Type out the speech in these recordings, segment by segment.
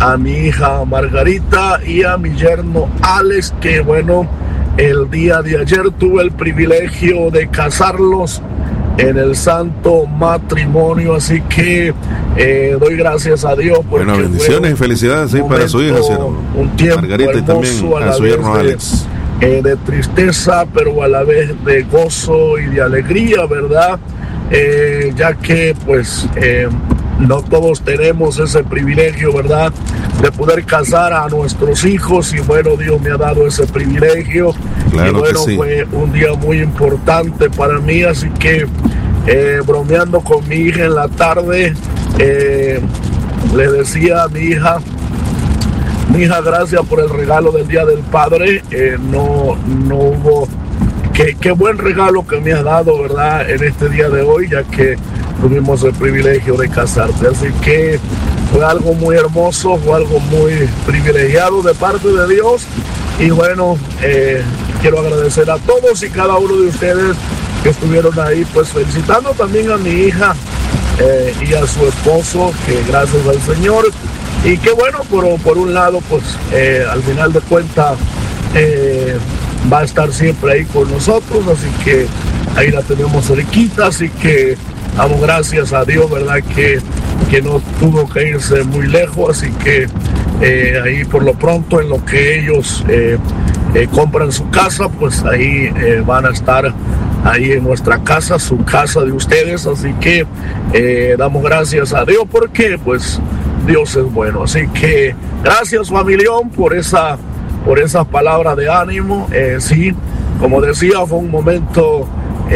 a mi hija Margarita y a mi yerno Alex, que bueno, el día de ayer tuve el privilegio de casarlos en el santo matrimonio, así que doy gracias a Dios. Bueno, bendiciones y felicidades para su hija, siervo. Un tiempo Margarita, y también a su yerno Alex. De tristeza, pero a la vez de gozo y de alegría, ¿verdad? Ya que pues no todos tenemos ese privilegio, ¿verdad?, de poder casar a nuestros hijos, y bueno, Dios me ha dado ese privilegio. Claro, y bueno, sí, fue un día muy importante para mí, así que bromeando con mi hija en la tarde, le decía a mi hija, gracias por el regalo del Día del Padre. No hubo, qué buen regalo que me has dado, ¿verdad?, en este día de hoy, ya que tuvimos el privilegio de casarte. Así que fue algo muy hermoso, fue algo muy privilegiado de parte de Dios. Y bueno, quiero agradecer a todos y cada uno de ustedes que estuvieron ahí, pues felicitando también a mi hija y a su esposo, que gracias al Señor. Y que bueno, por un lado, pues al final de cuentas va a estar siempre ahí con nosotros, así que ahí la tenemos cerquita, así que damos gracias a Dios, ¿verdad?, que no tuvo que irse muy lejos, así que ahí por lo pronto, en lo que ellos compran su casa, pues ahí van a estar ahí en nuestra casa, su casa de ustedes, así que damos gracias a Dios porque pues Dios es bueno. Así que gracias, familión, por esas palabras de ánimo. Sí, como decía, fue un momento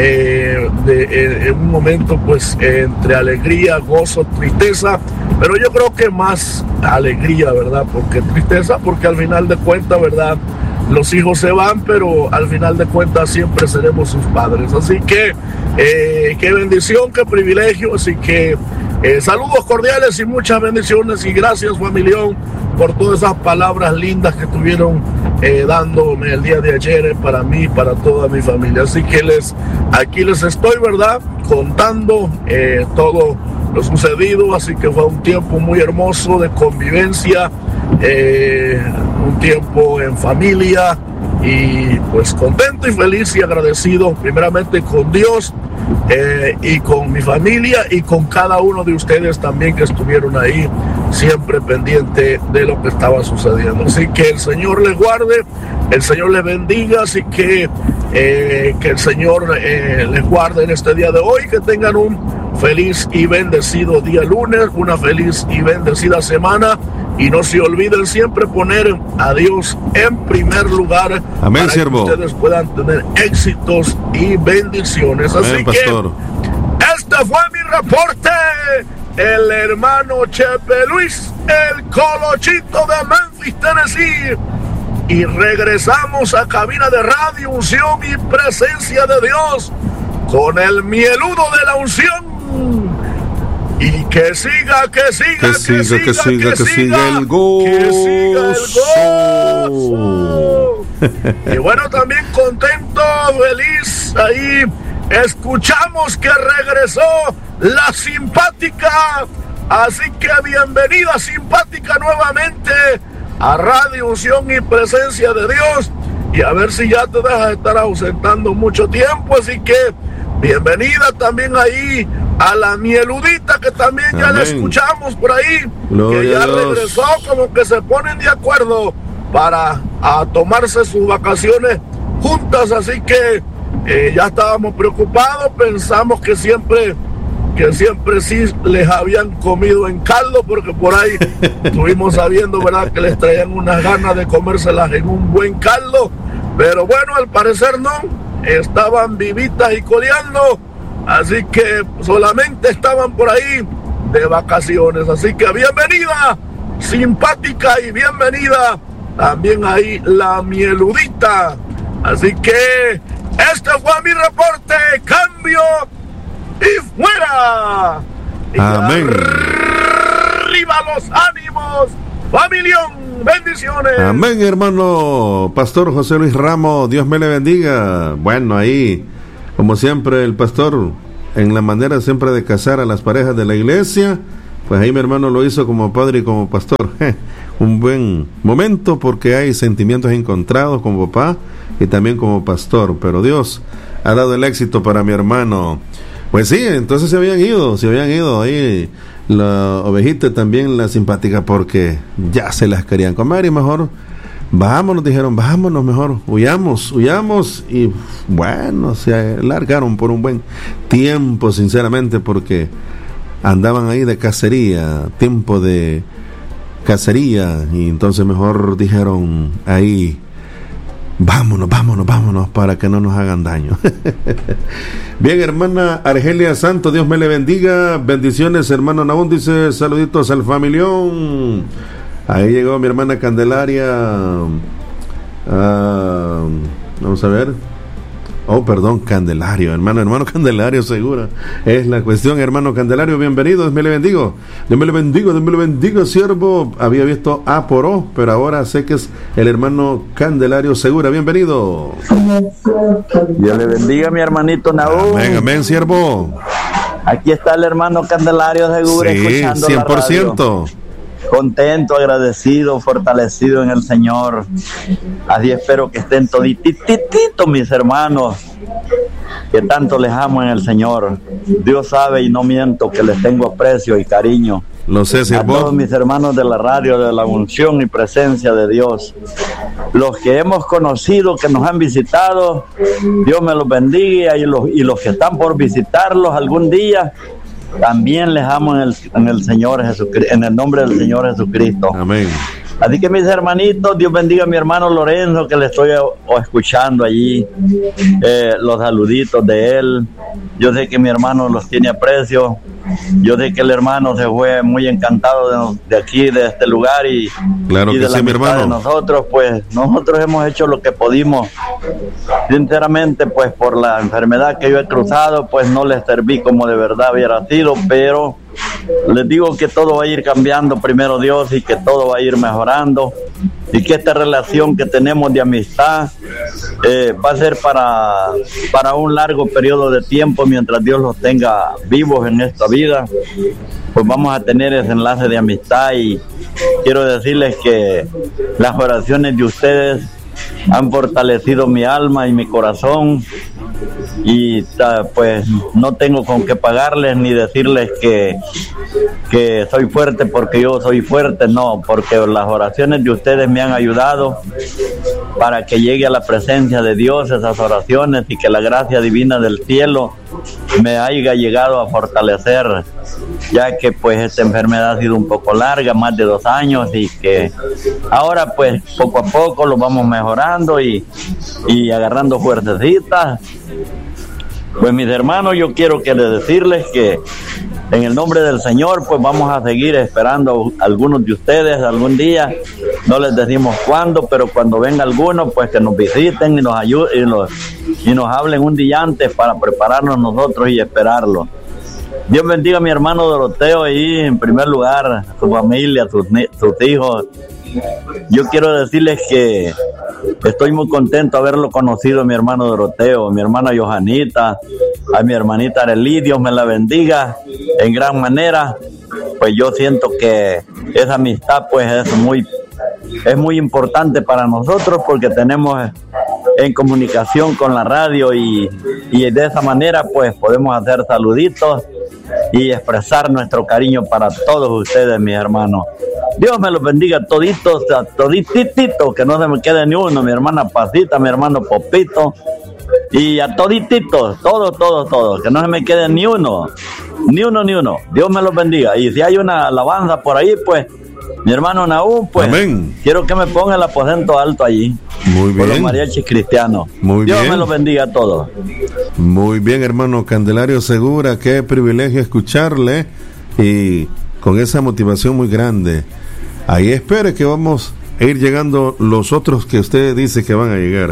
un momento pues entre alegría, gozo, tristeza, pero yo creo que más alegría, ¿verdad?, porque tristeza, porque al final de cuentas, ¿verdad?, los hijos se van, pero al final de cuentas siempre seremos sus padres. Así que qué bendición, qué privilegio. Así que saludos cordiales y muchas bendiciones, y gracias, familión, por todas esas palabras lindas que estuvieron dándome el día de ayer para mí, para toda mi familia. Así que aquí les estoy, ¿verdad?, contando todo lo sucedido. Así que fue un tiempo muy hermoso de convivencia, un tiempo en familia, y pues contento y feliz y agradecido primeramente con Dios y con mi familia y con cada uno de ustedes también que estuvieron ahí siempre pendiente de lo que estaba sucediendo. Así que el Señor les guarde, el Señor les bendiga, así que el Señor les guarde en este día de hoy, que tengan un feliz y bendecido día lunes, una feliz y bendecida semana, y no se olviden siempre poner a Dios en primer lugar. Amén, para siervo, que ustedes puedan tener éxitos y bendiciones. Amén, así pastor. Que este fue mi reporte, el hermano Chepe Luis, el Colochito de Memphis, Tennessee, y regresamos a cabina de Radio Unción y Presencia de Dios con el mieludo de la unción. Y que siga el gozo. Y bueno, también contento, feliz, ahí escuchamos que regresó la simpática, así que bienvenida, simpática, nuevamente a Radio Unción y Presencia de Dios, y a ver si ya te dejas de estar ausentando mucho tiempo. Así que bienvenida también ahí a la mieludita, que también ya la escuchamos por ahí, Gloria que ya a Dios. regresó, como que se ponen de acuerdo para tomarse sus vacaciones juntas. Así que ya estábamos preocupados, pensamos que siempre sí les habían comido en caldo, porque por ahí estuvimos sabiendo, ¿verdad?, que les traían unas ganas de comérselas en un buen caldo, pero bueno, al parecer no, estaban vivitas y coleando, así que solamente estaban por ahí de vacaciones. Así que bienvenida, simpática, y bienvenida también ahí la mieludita. Así que este fue mi reporte, cambio y fuera. Y amén. Arriba los ánimos, familión, bendiciones. Amén, hermano Pastor José Luis Ramos, Dios me le bendiga. Bueno, ahí, como siempre, el pastor, en la manera siempre de casar a las parejas de la iglesia, pues ahí mi hermano lo hizo como padre y como pastor. Un buen momento porque hay sentimientos encontrados como papá y también como pastor, pero Dios ha dado el éxito para mi hermano. Pues sí, entonces se habían ido ahí la ovejita también, la simpática, porque ya se las querían comer y mejor vámonos, dijeron, vámonos mejor, huyamos, y bueno, se largaron por un buen tiempo, sinceramente, porque andaban ahí de cacería, tiempo de cacería, y entonces mejor dijeron ahí, vámonos para que no nos hagan daño. Bien, hermana Argelia Santos, Dios me le bendiga, bendiciones, hermano Nahum, dice, saluditos al familión. Ahí llegó mi hermana Candelaria. Vamos a ver. Oh, perdón, Candelario, hermano Candelario, segura. Es la cuestión, hermano Candelario, bienvenido, Dios me le bendigo. Dios me le bendigo, siervo. Había visto A por O, pero ahora sé que es el hermano Candelario, segura, bienvenido. Dios le bendiga, mi hermanito Nahum. Amén, siervo. Aquí está el hermano Candelario, segura, sí, escuchando 100%. la radio. Contento, agradecido, fortalecido en el Señor. Así espero que estén toditititos mis hermanos, que tanto les amo en el Señor. Dios sabe y no miento que les tengo aprecio y cariño. Lo sé, siervo. A todos mis hermanos de la radio, de la unción y presencia de Dios. Los que hemos conocido, que nos han visitado, Dios me los bendiga, y los que están por visitarlos algún día, también les amo en el Señor Jesucristo, en el nombre del Señor Jesucristo. Amén. Así que mis hermanitos, Dios bendiga a mi hermano Lorenzo, que le estoy escuchando allí, los saluditos de él. Yo sé que mi hermano los tiene aprecio. Yo sé que el hermano se fue muy encantado de aquí, de este lugar, y, claro, y de que la sí, mi amistad hermano. de nosotros. Pues nosotros hemos hecho lo que pudimos. Sinceramente, pues por la enfermedad que yo he cruzado, pues no les serví como de verdad hubiera sido, pero les digo que todo va a ir cambiando, primero Dios, y que todo va a ir mejorando, y que esta relación que tenemos de amistad va a ser para un largo periodo de tiempo, mientras Dios los tenga vivos en esta vida. Pues vamos a tener ese enlace de amistad, y quiero decirles que las oraciones de ustedes han fortalecido mi alma y mi corazón, y pues no tengo con qué pagarles ni decirles que soy fuerte porque yo soy fuerte, no, porque las oraciones de ustedes me han ayudado para que llegue a la presencia de Dios esas oraciones, y que la gracia divina del cielo me haya llegado a fortalecer, ya que pues esta enfermedad ha sido un poco larga, más de 2 años, y que ahora pues poco a poco lo vamos mejorando y agarrando fuertecitas. Pues mis hermanos, yo quiero decirles que en el nombre del Señor, pues vamos a seguir esperando a algunos de ustedes algún día. No les decimos cuándo, pero cuando venga alguno, pues que nos visiten y nos ayuden y nos hablen un día antes para prepararnos nosotros y esperarlo. Dios bendiga a mi hermano Doroteo ahí, en primer lugar, a su familia, a sus hijos. Yo quiero decirles que estoy muy contento de haberlo conocido, mi hermano Doroteo, mi hermana Johanita, a mi hermanita Arely, Dios me la bendiga en gran manera. Pues yo siento que esa amistad pues es muy importante para nosotros, porque tenemos en comunicación con la radio, y de esa manera pues podemos hacer saluditos y expresar nuestro cariño para todos ustedes, mis hermanos. Dios me los bendiga toditos, toditititos, que no se me quede ni uno, mi hermana Pasita, mi hermano Popito, y a todititos, todos, que no se me quede ni uno. Dios me los bendiga. Y si hay una alabanza por ahí, pues, mi hermano Nahum, pues, amén, quiero que me ponga el aposento alto allí. Muy bien. Por los mariachis cristianos. Muy Dios bien. me los bendiga a todos. Muy bien, hermano Candelario Segura, qué privilegio escucharle, y con esa motivación muy grande. Ahí espere que vamos a ir llegando los otros que usted dice que van a llegar.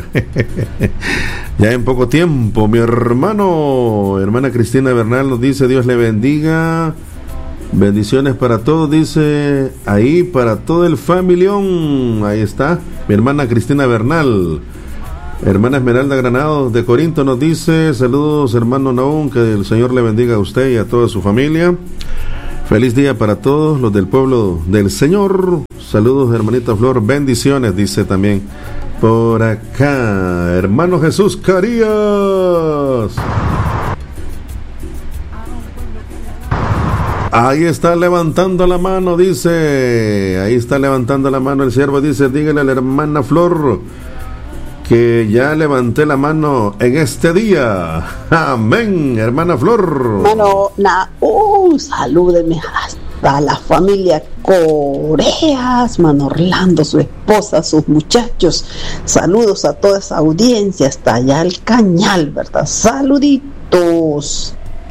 Ya en poco tiempo. Mi hermana Cristina Bernal nos dice, Dios le bendiga, bendiciones para todos, dice ahí, para todo el familión. Ahí está mi hermana Cristina Bernal. Hermana Esmeralda Granados de Corinto nos dice, saludos hermano Nahum, que el Señor le bendiga a usted y a toda su familia. Feliz día para todos los del pueblo del Señor. Saludos, hermanita Flor. Bendiciones, dice también por acá. Hermano Jesús Carías. Ahí está levantando la mano, dice. Ahí está levantando la mano el siervo, dice. Dígale a la hermana Flor que ya levanté la mano en este día. Amén, hermana Flor. Hermano, salúdeme hasta la familia Coreas, mano Orlando, su esposa, sus muchachos. Saludos a toda esa audiencia, hasta allá el Cañal, ¿verdad? Saluditos.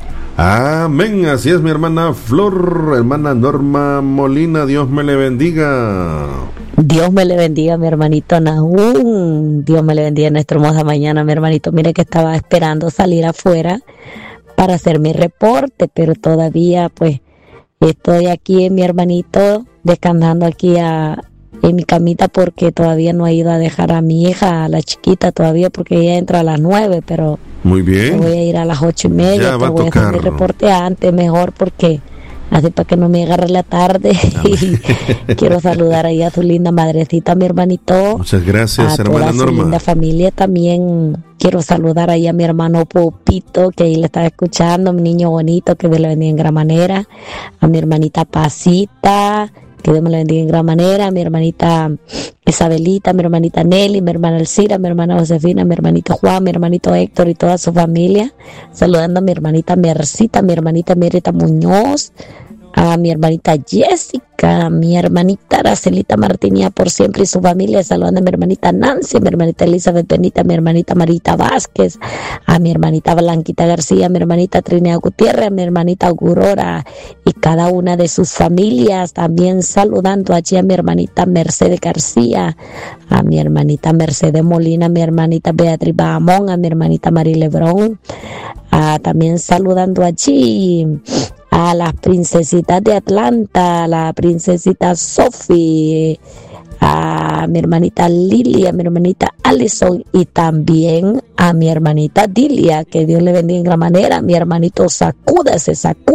Amén, así es mi hermana Flor. Hermana Norma Molina, Dios me le bendiga. Dios me le bendiga, mi hermanito Nahum. Dios me le bendiga en nuestra hermosa mañana, mi hermanito. Mire que estaba esperando salir afuera para hacer mi reporte, pero todavía pues estoy aquí, mi hermanito, descansando aquí en mi camita, porque todavía no he ido a dejar a mi hija, a la chiquita todavía, porque ella entra a las 9, pero muy bien, voy a ir a las 8:30. Te voy a hacer mi reporte antes, mejor, porque así para que no me agarre la tarde. Y quiero saludar ahí a su linda madrecita, mi hermanito. Muchas gracias, hermana Norma. A su linda familia también. Quiero saludar ahí a mi hermano Popito, que ahí le estaba escuchando, mi niño bonito, que Dios le bendiga en gran manera. A mi hermanita Pasita, que Dios me la bendiga en gran manera. A mi hermanita Isabelita, mi hermanita Nelly, mi hermana Elcira, mi hermana Josefina, mi hermanito Juan, mi hermanito Héctor y toda su familia. Saludando a mi hermanita Mercita, mi hermanita Mirita Muñoz, a mi hermanita Jessica, mi hermanita Aracelita Martínez por siempre y su familia. Saludando a mi hermanita Nancy, mi hermanita Elizabeth Benita, mi hermanita Marita Vázquez, a mi hermanita Blanquita García, mi hermanita Trinidad Gutiérrez, a mi hermanita Aurora y cada una de sus familias. También saludando allí a mi hermanita Mercedes García, a mi hermanita Mercedes Molina, a mi hermanita Beatriz Bahamón, a mi hermanita María Lebrón. También saludando allí a las princesitas de Atlanta, a la princesita Sophie, a mi hermanita Lili, a mi hermanita Allison y también a mi hermanita Dilia, que Dios le bendiga en gran manera. Mi hermanito, sacúdase,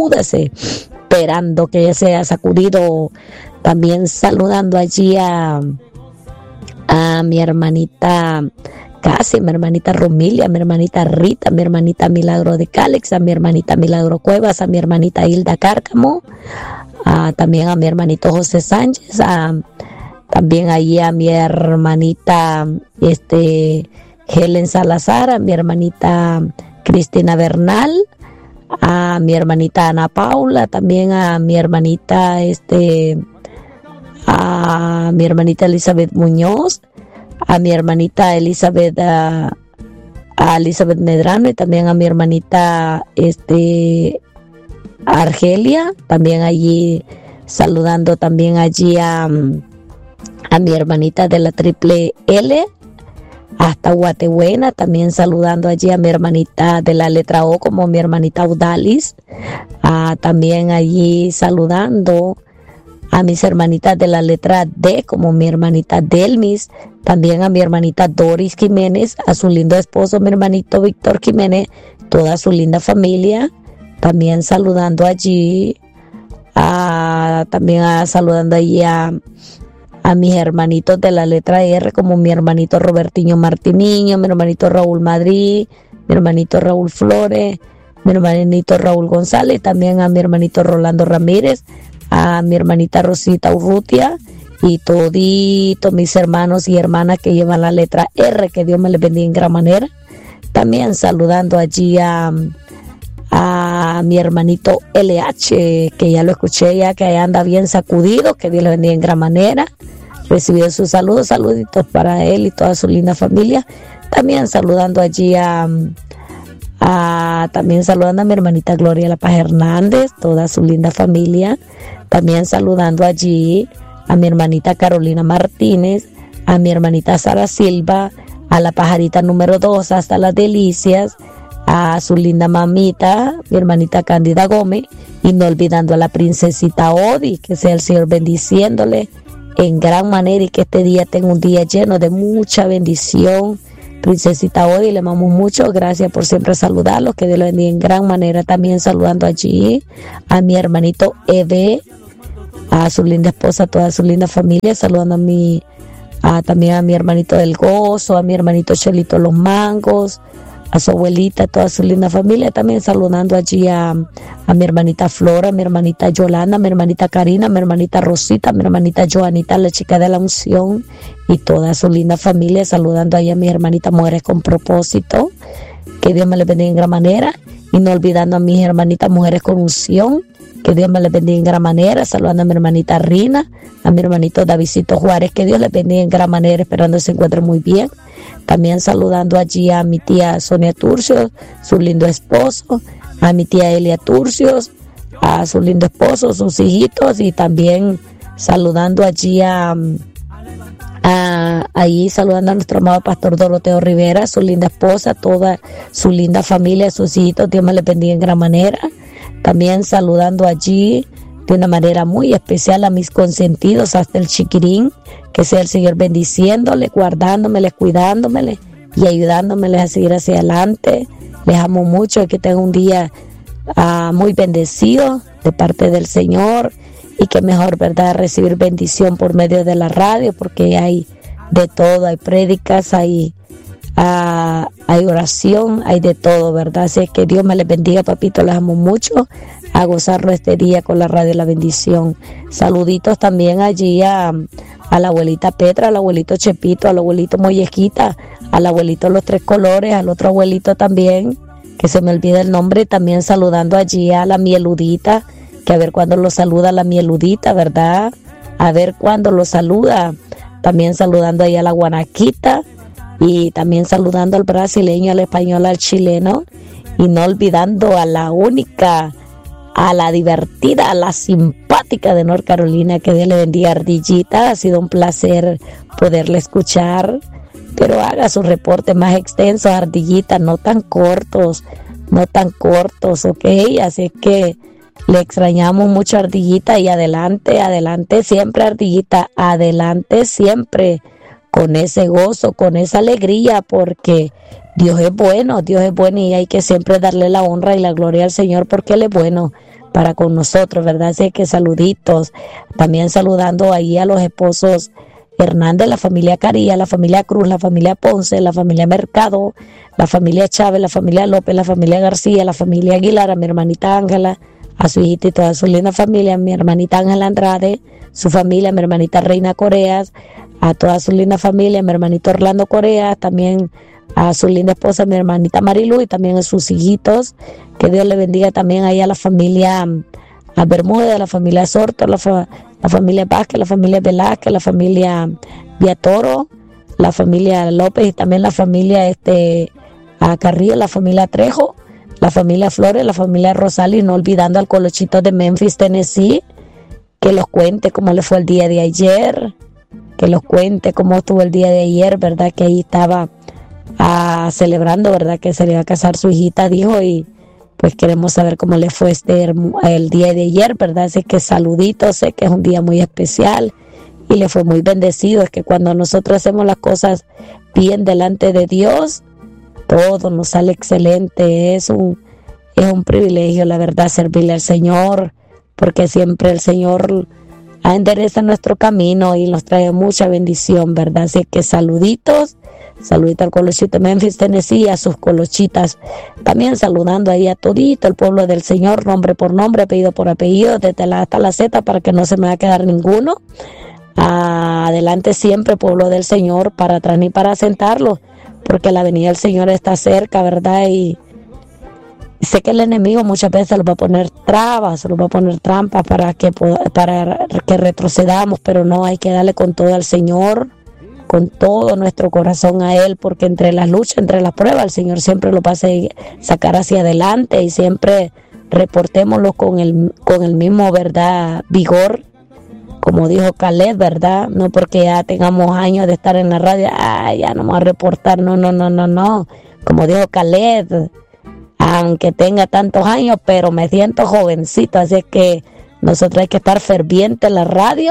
esperando que se haya sacudido. También saludando allí a mi hermanita Casi, mi hermanita Romilia, mi hermanita Rita, mi hermanita Milagro de Cálex, a mi hermanita Milagro Cuevas, a mi hermanita Hilda Cárcamo, también a mi hermanito José Sánchez, también allí a mi hermanita Helen Salazar, a mi hermanita Cristina Bernal, a mi hermanita Ana Paula, también a mi hermanita Elizabeth Muñoz, a mi hermanita Elizabeth, a Elizabeth Medrano, y también a mi hermanita Argelia, también allí saludando también allí a mi hermanita de la Triple L hasta Guatebuena, también saludando allí a mi hermanita de la letra O como mi hermanita Audalis, también allí saludando a mis hermanitas de la letra D como mi hermanita Delmis, también a mi hermanita Doris Jiménez, a su lindo esposo mi hermanito Víctor Jiménez, toda su linda familia, también saludando allí saludando allí a mis hermanitos de la letra R como mi hermanito Robertiño Martiniño, mi hermanito Raúl Madrid, mi hermanito Raúl Flores, mi hermanito Raúl González, también a mi hermanito Rolando Ramírez, a mi hermanita Rosita Urrutia y toditos mis hermanos y hermanas que llevan la letra R, que Dios me les bendiga en gran manera. También saludando allí a mi hermanito LH, que ya lo escuché ya, que anda bien sacudido, que Dios le bendiga en gran manera. Recibió sus saludos, saluditos para él y toda su linda familia. También saludando allí también saludando a mi hermanita Gloria La Paz Hernández, toda su linda familia. También saludando allí a mi hermanita Carolina Martínez, a mi hermanita Sara Silva, a la pajarita número 2 hasta Las Delicias, a su linda mamita, mi hermanita Cándida Gómez, y no olvidando a la princesita Odi, que sea el Señor bendiciéndole en gran manera y que este día tenga un día lleno de mucha bendición, Princesita Odi, le amamos mucho, gracias por siempre saludarlos, que Dios lo bendiga en gran manera. También saludando allí a mi hermanito Eve, a su linda esposa, a toda su linda familia, saludando también a mi hermanito del Gozo, a mi hermanito Chelito Los Mangos, a su abuelita, a toda su linda familia, también saludando allí a mi hermanita Flora, a mi hermanita Yolanda, a mi hermanita Karina, a mi hermanita Rosita, a mi hermanita Joanita, la chica de la unción, y toda su linda familia, saludando allí a mi hermanita Mujeres con Propósito, que Dios me les bendiga en gran manera, y no olvidando a mis hermanitas Mujeres con Unción, que Dios me les bendiga en gran manera, saludando a mi hermanita Rina, a mi hermanito Davidcito Juárez, que Dios les bendiga en gran manera, esperando que se encuentren muy bien. También saludando allí a mi tía Sonia Turcios, su lindo esposo, a mi tía Elia Turcios, a su lindo esposo, sus hijitos, y también saludando allí ahí saludando a nuestro amado pastor Doroteo Rivera, su linda esposa, toda su linda familia, sus hijitos, Dios me les bendiga en gran manera. También saludando allí de una manera muy especial a mis consentidos hasta el Chiquirín, que sea el Señor bendiciéndole, guardándomeles, cuidándomeles y ayudándomeles a seguir hacia adelante. Les amo mucho y que tengan un día muy bendecido de parte del Señor, y que mejor, ¿verdad?, recibir bendición por medio de la radio, porque hay de todo, hay prédicas, hay oración, hay de todo, ¿verdad? Así es que Dios me les bendiga, papito, les amo mucho, a gozarlo este día con la radio La Bendición. Saluditos también allí a la abuelita Petra, al abuelito Chepito, al abuelito Mollequita, al abuelito Los Tres Colores, al otro abuelito también, que se me olvida el nombre, también saludando allí a la Mieludita, que a ver cuándo lo saluda la Mieludita, ¿verdad? A ver cuándo lo saluda. También saludando ahí a la Guanaquita, y también saludando al brasileño, al español, al chileno, y no olvidando a la única, a la divertida, a la simpática de North Carolina, que Dios le bendiga, Ardillita. Ha sido un placer poderle escuchar, pero haga sus reportes más extensos, Ardillita, no tan cortos, ¿ok? Así que le extrañamos mucho, Ardillita, y adelante, adelante siempre, Ardillita, adelante siempre, con ese gozo, con esa alegría, porque Dios es bueno y hay que siempre darle la honra y la gloria al Señor, porque Él es bueno para con nosotros, ¿verdad? Así que saluditos, también saludando ahí a los esposos Hernández, la familia Caría, la familia Cruz, la familia Ponce, la familia Mercado, la familia Chávez, la familia López, la familia García, la familia Aguilar, a mi hermanita Ángela, a su hijita y toda su linda familia, a mi hermanita Ángela Andrade, su familia, a mi hermanita Reina Coreas, a toda su linda familia, a mi hermanito Orlando Coreas, también a su linda esposa, mi hermanita Marilu, y también a sus hijitos. Que Dios le bendiga también ahí a la familia a Bermúdez, a la familia Sorto, la familia Vázquez, la familia Velázquez, la familia Viatoro, la familia López, y también la familia a Carrillo, la familia Trejo, la familia Flores, la familia Rosales, y no olvidando al Colochito de Memphis, Tennessee, que los cuente cómo le fue el día de ayer, que los cuente cómo estuvo el día de ayer, ¿verdad? Que ahí estaba celebrando, ¿verdad? Que se le iba a casar su hijita, dijo, y pues queremos saber cómo le fue el día de ayer, ¿verdad? Así que saluditos, sé que es un día muy especial y le fue muy bendecido. Es que cuando nosotros hacemos las cosas bien delante de Dios, todo nos sale excelente. Es un privilegio, la verdad, servirle al Señor, porque siempre el Señor endereza nuestro camino y nos trae mucha bendición, ¿verdad? Así que saluditos al Colochito de Memphis, Tennessee, a sus colochitas, también saludando ahí a todito el pueblo del Señor, nombre por nombre, apellido por apellido, desde la A hasta la Z, para que no se me va a quedar ninguno. Adelante siempre, pueblo del Señor, para atrás ni para sentarlo, porque la venida del Señor está cerca, ¿verdad? Y sé que el enemigo muchas veces nos va a poner trabas, nos va a poner trampas para que retrocedamos, pero no, hay que darle con todo al Señor, con todo nuestro corazón a Él, porque entre las luchas, entre las pruebas, el Señor siempre lo va a sacar hacia adelante, y siempre reportémoslo con el mismo, ¿verdad?, vigor, como dijo Caleb, ¿verdad? No porque ya tengamos años de estar en la radio, ya no vamos a reportar, no, como dijo Caleb, aunque tenga tantos años, pero me siento jovencito, así es que nosotros hay que estar fervientes en la radio,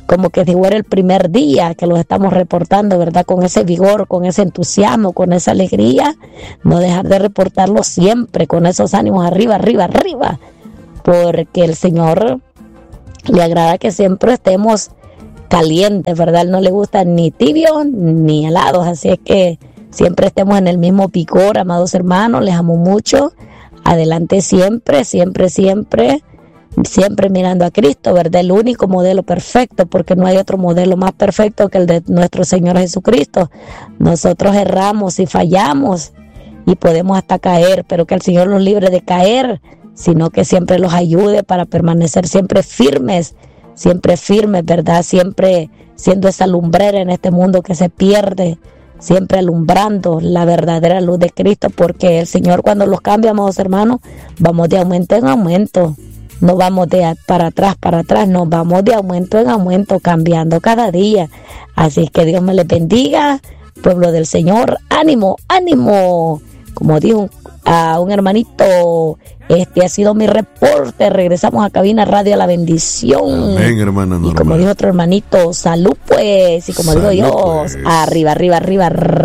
como que si fuera el primer día que los estamos reportando, ¿verdad? Con ese vigor, con ese entusiasmo, con esa alegría, no dejar de reportarlo siempre, con esos ánimos arriba, arriba, arriba, porque el Señor le agrada que siempre estemos calientes, ¿verdad? Él no le gusta ni tibios ni helados, así es que siempre estemos en el mismo vigor, amados hermanos, les amo mucho, adelante siempre, siempre, siempre, siempre mirando a Cristo, ¿verdad? El único modelo perfecto, porque no hay otro modelo más perfecto que el de nuestro Señor Jesucristo. Nosotros erramos y fallamos y podemos hasta caer, pero que el Señor los libre de caer, sino que siempre los ayude para permanecer siempre firmes, ¿verdad? Siempre siendo esa lumbrera en este mundo que se pierde, siempre alumbrando la verdadera luz de Cristo, porque el Señor cuando los cambia, amados hermanos, vamos de aumento en aumento. No vamos para atrás, no, vamos de aumento en aumento, cambiando cada día. Así que Dios me les bendiga, pueblo del Señor, ánimo, ánimo. Como dijo a un hermanito, este ha sido mi reporte. Regresamos a Cabina Radio a la Bendición. Amén, hermana Norma. Y como dijo otro hermanito, salud pues. Y como salud, digo yo, pues. arriba, arriba, arriba,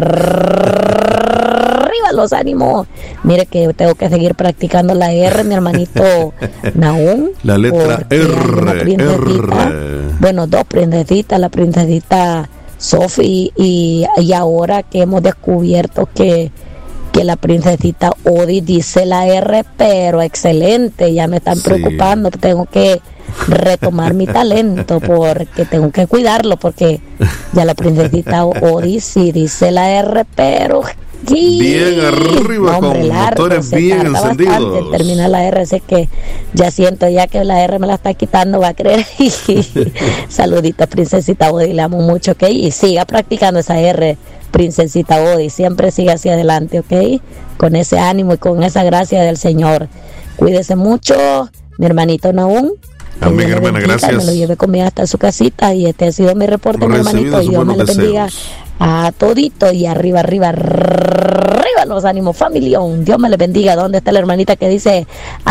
arriba los ánimos. Mire que tengo que seguir practicando la R, mi hermanito Nahum. La letra R. Bueno, dos princesitas, la princesita Sophie y ahora que hemos descubierto que la princesita Odi dice la R, pero excelente, ya me están preocupando, tengo que retomar mi talento porque tengo que cuidarlo, porque ya la princesita Odi sí dice la R, pero bien arriba, con motores bien encendidos. Termina la R, así que ya siento ya que la R me la está quitando, va a creer. Saluditos, princesita Odi, le amo mucho, ¿ok? Y siga practicando esa R, princesita Odi, siempre siga hacia adelante, ¿ok? Con ese ánimo y con esa gracia del Señor. Cuídese mucho, mi hermanito Nahum. Amén, hermana, gracias. Me lo llevé conmigo hasta su casita y este ha sido mi reporte, mi hermanito. Y Dios me le bendiga a todito y arriba, arriba, arriba los ánimos, familión. Dios me le bendiga. ¿Dónde está la hermanita que dice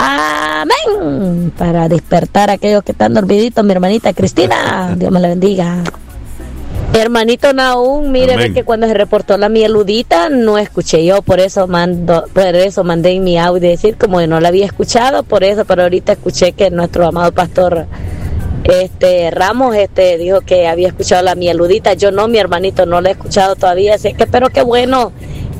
amén? Para despertar a aquellos que están dormiditos, mi hermanita Cristina. Dios me le bendiga. Hermanito Nahum, mire, ve que cuando se reportó la mieludita no escuché yo, por eso mandé en mi audio decir como que no la había escuchado, por eso, pero ahorita escuché que nuestro amado pastor Ramos dijo que había escuchado la mieludita. Yo no, mi hermanito, no la he escuchado todavía, así que pero qué bueno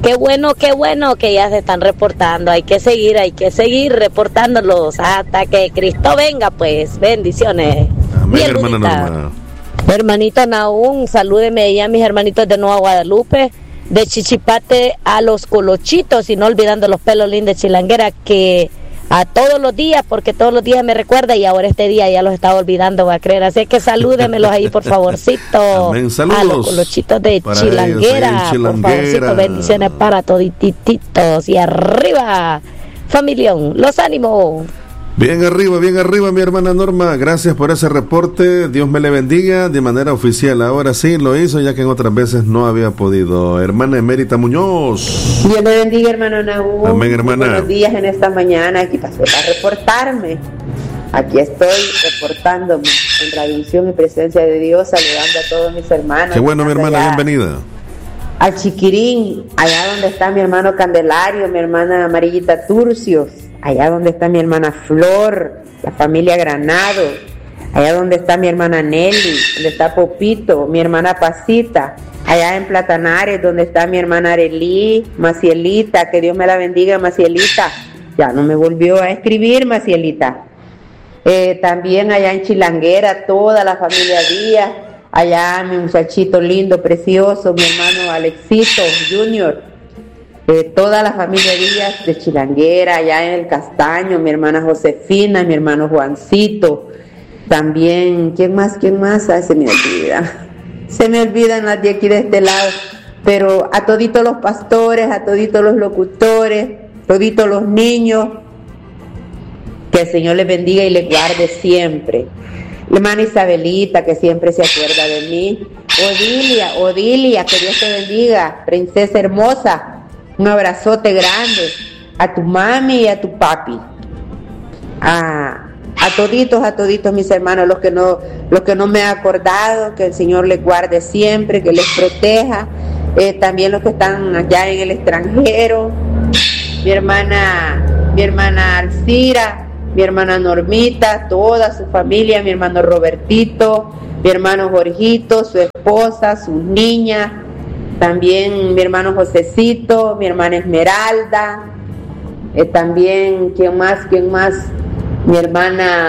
que ya se están reportando. Hay que seguir reportándolos hasta que Cristo venga, pues. Bendiciones. Amén, hermana Norma. Hermanito Nahum, salúdeme ahí a mis hermanitos de Nueva Guadalupe, de Chichipate a los Colochitos, y no olvidando los pelos lindos de Chilanguera, que a todos los días, porque todos los días me recuerda y ahora este día ya los estaba olvidando, va a creer, así que salúdemelos ahí por favorcito. Amén, saludos a los Colochitos de Chilanguera, por favorcito, bendiciones para todititos y arriba, familión, los ánimos. Bien arriba, mi hermana Norma. Gracias por ese reporte. Dios me le bendiga de manera oficial. Ahora sí lo hizo, ya que en otras veces no había podido. Hermana Emérita Muñoz. Dios me bendiga, hermano Nahum. Amén, hermana. Buenos días en esta mañana. Aquí pasé para reportarme. Aquí estoy reportándome en la bendición y presencia de Dios, saludando a todos mis hermanos. Qué bueno, mi hermana, bienvenida. Al Chiquirín, allá donde está mi hermano Candelario, mi hermana Amarillita Turcios, allá donde está mi hermana Flor, la familia Granado, allá donde está mi hermana Nelly, donde está Popito, mi hermana Pasita, allá en Platanares, donde está mi hermana Arelí, Macielita, que Dios me la bendiga, Macielita, ya no me volvió a escribir, Macielita. También allá en Chilanguera, toda la familia Díaz, allá mi muchachito lindo, precioso, mi hermano Alexito Junior, toda la familia Díaz de Chilanguera, allá en el Castaño, mi hermana Josefina, mi hermano Juancito, también, ¿quién más? Ay, se me olvidan las de aquí de este lado, pero a toditos los pastores, a toditos los locutores, toditos los niños, que el Señor les bendiga y les guarde siempre. La hermana Isabelita, que siempre se acuerda de mí. Odilia, que Dios te bendiga, princesa hermosa. Un abrazote grande a tu mami y a tu papi. A a toditos mis hermanos, los que no me he acordado, que el Señor les guarde siempre, que les proteja, también los que están allá en el extranjero, mi hermana Alcira, mi hermana Normita, toda su familia, mi hermano Robertito, mi hermano Jorgito, su esposa, sus niñas, también mi hermano Josecito, mi hermana Esmeralda, también, ¿quién más? Mi hermana,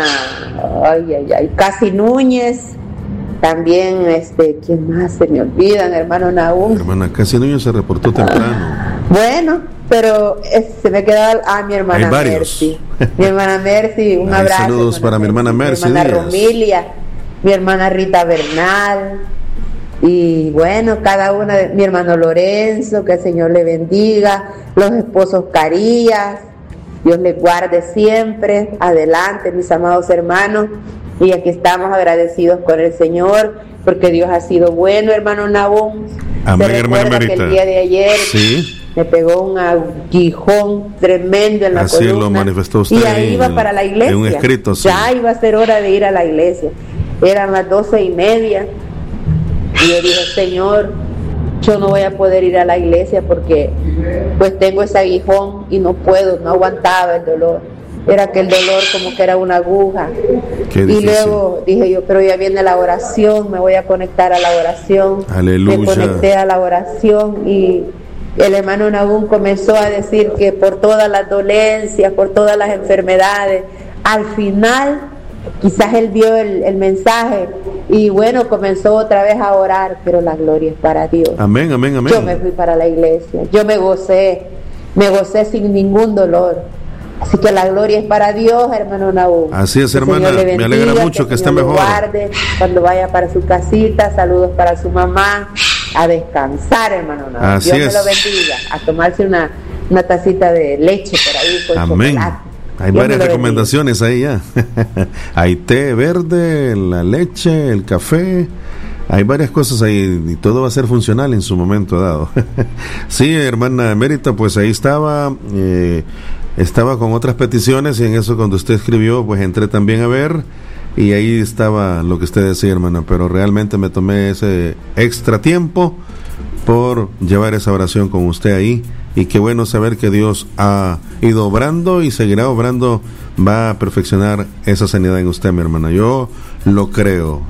Casi Núñez, también, ¿quién más? Se me olvidan, hermano Nahum. Hermana Casi Núñez se reportó temprano. Bueno, pero se me quedaba, mi hermana Mercy. Mi hermana Mercy, un abrazo. Saludos para mi hermana Mercy. Mi hermana Romilia, mi hermana Rita Bernal. Y bueno, cada una de mi hermano Lorenzo, que el Señor le bendiga, los esposos Carías, Dios les guarde siempre, adelante mis amados hermanos, y aquí estamos agradecidos con el Señor, porque Dios ha sido bueno, hermano Nahum. Amén, hermana Merita. Que el día de ayer ¿sí? me pegó un aguijón tremendo en la así columna, lo manifestó usted, y ahí iba para la iglesia, en un escrito, sí. Ya iba a ser hora de ir a la iglesia, eran las 12:30, y yo dije, Señor, yo no voy a poder ir a la iglesia porque pues tengo ese aguijón y no aguantaba el dolor, era que el dolor como que era una aguja. Qué difícil. Y luego dije yo, pero ya viene la oración, me voy a conectar a la oración. Aleluya. Me conecté a la oración y el hermano Nahum comenzó a decir que por todas las dolencias, por todas las enfermedades, al final quizás él vio el mensaje y bueno, comenzó otra vez a orar, pero la gloria es para Dios. Amén, amén, amén. Yo me fui para la iglesia, yo me gocé sin ningún dolor. Así que la gloria es para Dios, hermano Nahum. Así es, hermana, me alegra mucho que esté mejor. Guarde, cuando vaya para su casita, saludos para su mamá, a descansar, hermano Nahum. Así Dios es. me lo bendiga, a tomarse una tacita de leche por ahí con amén. Chocolate. Hay varias recomendaciones ahí ya. Hay té verde, la leche, el café. Hay varias cosas ahí y todo va a ser funcional en su momento dado. Sí, hermana Emérita, pues ahí estaba con otras peticiones y en eso cuando usted escribió, pues entré también a ver y ahí estaba lo que usted decía, hermana, pero realmente me tomé ese extra tiempo por llevar esa oración con usted ahí. Y qué bueno saber que Dios ha ido obrando y seguirá obrando, va a perfeccionar esa sanidad en usted, mi hermana. Yo lo creo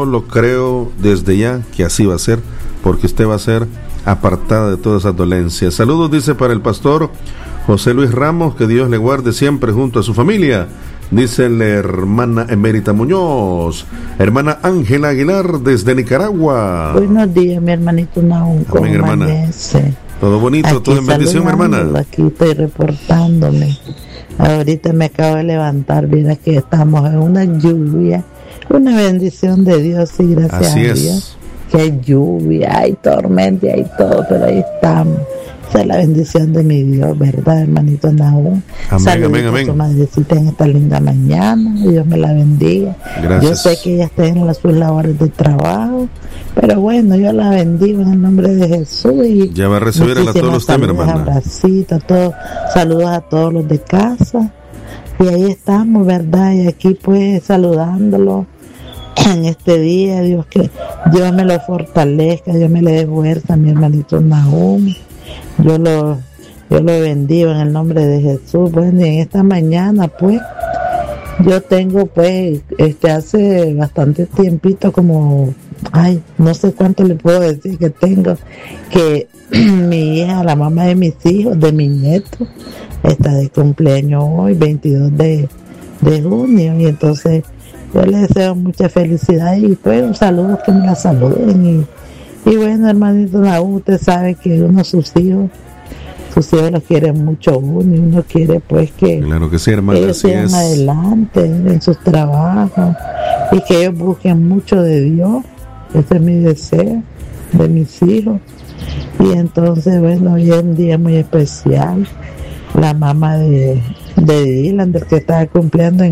desde ya que así va a ser, porque usted va a ser apartada de todas esas dolencias. Saludos, dice, para el pastor José Luis Ramos, que Dios le guarde siempre junto a su familia. Dice la hermana Emérita Muñoz. Hermana Ángela Aguilar desde Nicaragua. Buenos días, mi hermanito Nahum. Amén, hermana. Amanece? Todo bonito, aquí todo en bendición, mi hermana. Aquí estoy reportándome. Ahorita me acabo de levantar, mira que estamos en una lluvia, una bendición de Dios, y gracias así a Dios que hay lluvia, hay tormenta, hay todo, pero ahí estamos. Esa es la bendición de mi Dios, ¿verdad, hermanito Nahum? Amén, amén, amén. A tu madrecita en esta linda mañana, Dios me la bendiga. Gracias. Yo sé que ella está en sus labores de trabajo, pero bueno, yo la bendigo en el nombre de Jesús. Y ya va a recibir a todos ustedes, mi hermana. Abracito, saludos a todos los de casa. Y ahí estamos, ¿verdad? Y aquí pues saludándolo en este día. Dios me lo fortalezca, Dios me le dé fuerza a mi hermanito Nahum. Yo lo bendigo en el nombre de Jesús. Bueno, y en esta mañana pues yo tengo pues hace bastante tiempito, como no sé cuánto le puedo decir que tengo, que mi hija, la mamá de mis hijos, de mi nieto, está de cumpleaños hoy, 22 de junio, y entonces yo le deseo mucha felicidad y pues un saludo, que me la saluden. Y bueno, hermanito Nahum, usted sabe que sus hijos los quieren mucho uno, y uno quiere pues que, claro que sí, hermana, ellos sigan adelante en sus trabajos y que ellos busquen mucho de Dios. Ese es mi deseo de mis hijos. Y entonces, bueno, hoy es un día muy especial. La mamá de Dylan, del que estaba cumpliendo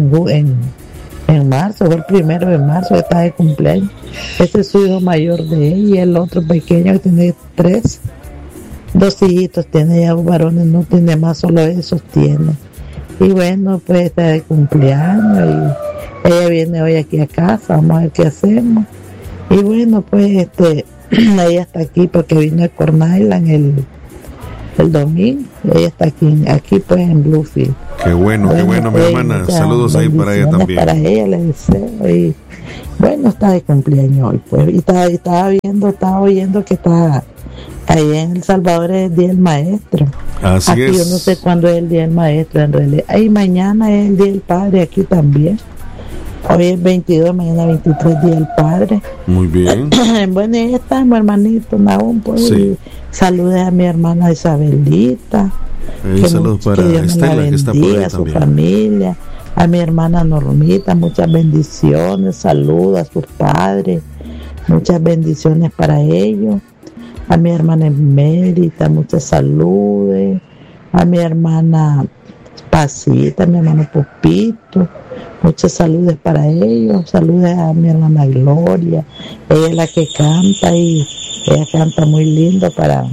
en marzo, fue el 1 de marzo, está de cumpleaños. Ese es su hijo mayor de él, y el otro pequeño que tiene 2 hijitos, tiene ya varones, no tiene más, solo esos tiene. Y bueno, pues está de cumpleaños y ella viene hoy aquí a casa, vamos a ver qué hacemos. Y bueno, pues ella está aquí porque vino de Corn Island el domingo. Ella está aquí pues en Bluefield. Qué bueno, mi hermana. Saludos ahí para ella también. Para ella le deseo. Y bueno, está de cumpleaños hoy, pues. Y estaba oyendo que está ahí en El Salvador es el Día del Maestro. Así aquí es. Yo no sé cuándo es el Día del Maestro en realidad. Y mañana es el Día del Padre aquí también. Hoy es 22, mañana 23, Día del Padre. Muy bien. Bueno, y ahí está mi hermanito Nahum, pues. Sí. Saludes a mi hermana Isabelita. Saludos para Estela, que está por ahí a su también. familia, a mi hermana Normita, muchas bendiciones, saludos a sus padres, muchas bendiciones para ellos, a mi hermana Emérita, muchas saludes, a mi hermana Pasita, a mi hermano Popito, muchas saludes para ellos, saludos a mi hermana Gloria, ella es la que canta y ella canta muy lindo para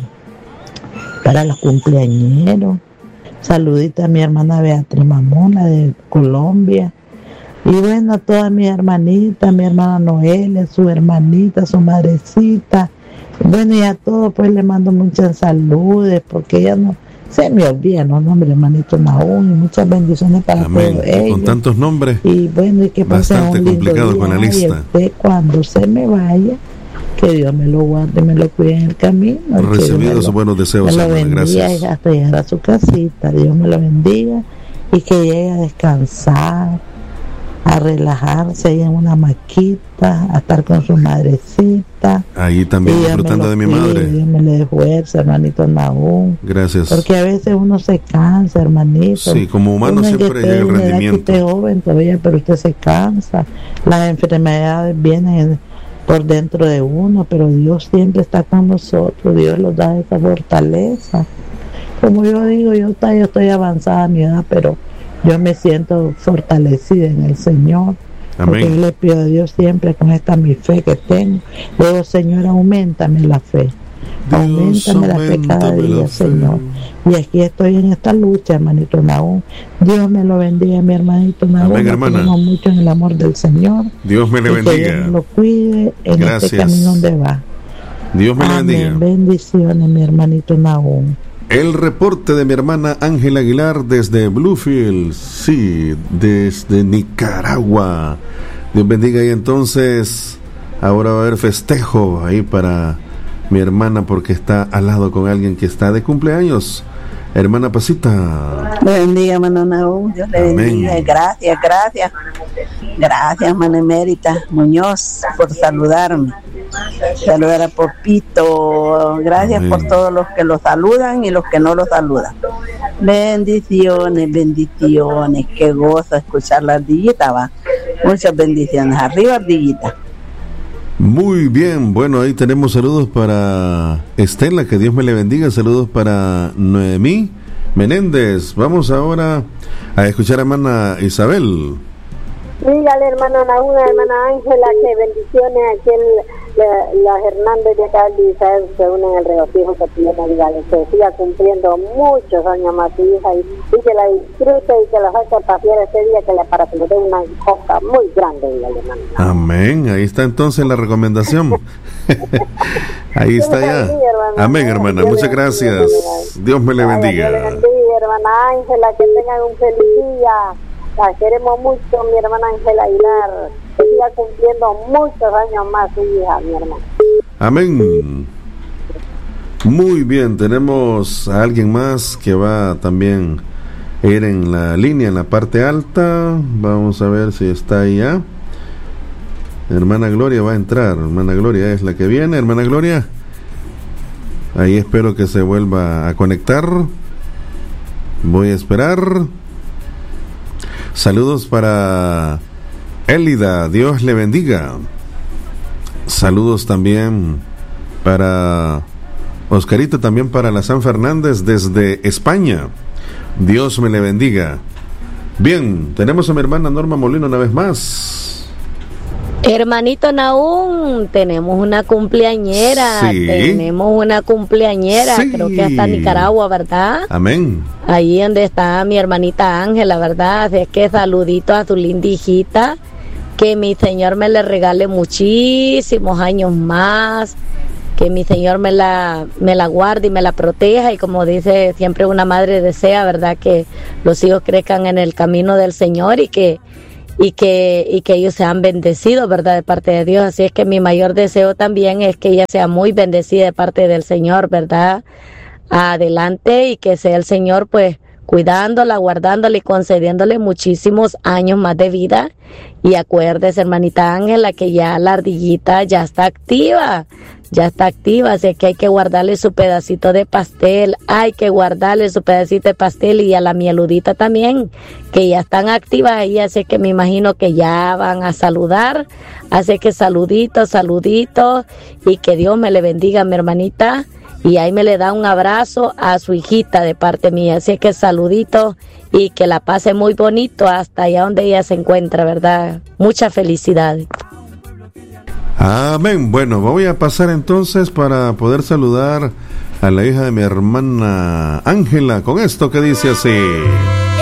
los cumpleañeros. Saludita a mi hermana Beatriz Mamona de Colombia. Y bueno, a todas mis hermanitas, mi hermana Noelia, su hermanita, su madrecita. Bueno, y a todos pues le mando muchas saludes porque ya no se me olvida los nombres, hermanito Nahum, y muchas bendiciones para Amén. todos ellos. Con tantos nombres, y bueno, y que pasen bastante un lindo complicado día. con la lista. Y usted, cuando se me vaya, que Dios me lo guarde, me lo cuide en el camino. Recibido sus buenos deseos, me lo hermana, bendiga gracias. hasta llegar a su casita. Dios me lo bendiga y que llegue a descansar, a relajarse ahí en una maquita, a estar con su madrecita. Ahí también disfrutando de mi madre. Dios me le dé fuerza, hermanito Nahum. Gracias. Porque a veces uno se cansa, hermanito. Sí, como humano Uno siempre llega el rendimiento. Usted es joven todavía, pero usted se cansa. Las enfermedades vienen por dentro de uno, pero Dios siempre está con nosotros. Dios nos da esa fortaleza. Como yo digo, yo estoy avanzada a mi edad, pero yo me siento fortalecida en el Señor. Amén. Porque yo le pido a Dios siempre con esta mi fe que tengo. Le digo, Señor, auméntame la fe. Auméntame la fe cada día, Señor. Y aquí estoy en esta lucha, hermanito Nahum. Dios me lo bendiga, mi hermanito Nahum. Amén, hermana. Nos mucho en el amor del Señor. Dios me le y bendiga. Que Dios lo cuide en Gracias. este camino donde va. Dios me le Amén. bendiga. Bendiciones, mi hermanito Nahum. El reporte de mi hermana Ángela Aguilar desde Bluefield, sí, desde Nicaragua. Dios bendiga. Y entonces ahora va a haber festejo ahí para mi hermana porque está al lado con alguien que está de cumpleaños. Hermana Pasita. Le bendiga, hermano Nahum. Dios le bendiga. Gracias. Gracias, hermana Emérita Muñoz, por saludarme. Saludar a Popito. Gracias. Amén. Por todos los que lo saludan y los que no lo saludan. Bendiciones. Qué gozo escuchar la ardillita, va. Muchas bendiciones. Arriba, ardillita. Muy bien, bueno, ahí tenemos saludos para Estela, que Dios me le bendiga, saludos para Noemí Menéndez. Vamos ahora a escuchar a hermana Isabel. Dígale, hermano Nahum, hermana Ángela, que bendiciones aquí las Hernández de acá de Israel se unen al regocijo que tiene, dígale, que siga cumpliendo muchos años más su hija y que la disfrute y que la saque a pasear ese día, que para que le dé una cosa muy grande, dígale, hermano. Amén, ahí está entonces la recomendación. Ahí está ya. Amén, hermana, muchas gracias. Dios me le bendiga. Dios le bendiga, hermana Ángela, que tengan un feliz día. La queremos mucho, mi hermana Ángela Aguilar, que siga cumpliendo muchos años más su hija, mi hermana. Amén. Muy bien, tenemos a alguien más que va también a ir en la línea, en la parte alta. Vamos a ver si está ahí ya. Hermana Gloria va a entrar. Hermana Gloria es la que viene. Hermana Gloria, ahí espero que se vuelva a conectar. Voy a esperar. Saludos para Élida, Dios le bendiga. Saludos también para Oscarito, también para la San Fernández desde España. Dios me le bendiga. Bien, tenemos a mi hermana Norma Molino una vez más. Hermanito Naún, tenemos una cumpleañera, Sí. Sí. Creo que hasta Nicaragua, ¿verdad? Amén. Ahí donde está mi hermanita Ángela, ¿verdad? Así es que saludito a su linda hijita, que mi Señor me le regale muchísimos años más, que mi Señor me la guarde y me la proteja, y como dice siempre una madre desea, ¿verdad? Que los hijos crezcan en el camino del Señor y que ellos sean bendecidos, ¿verdad? De parte de Dios. Así es que mi mayor deseo también es que ella sea muy bendecida de parte del Señor, ¿verdad? Adelante, y que sea el Señor pues cuidándola, guardándola y concediéndole muchísimos años más de vida. Y acuérdese, hermanita Ángela, que ya la ardillita ya está activa, así que hay que guardarle su pedacito de pastel, y a la mieludita también, que ya están activas ahí, así que me imagino que ya van a saludar, así que saluditos, y que Dios me le bendiga a mi hermanita, y ahí me le da un abrazo a su hijita de parte mía, así que saluditos, y que la pase muy bonito hasta allá donde ella se encuentra, ¿verdad? Muchas felicidades. Amén. Bueno, voy a pasar entonces para poder saludar a la hija de mi hermana Ángela con esto que dice así.